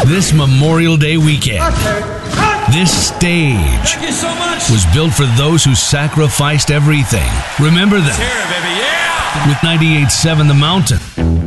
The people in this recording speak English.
This Memorial Day weekend, this stage was built for those who sacrificed everything. Remember them. With 98.7 The Mountain.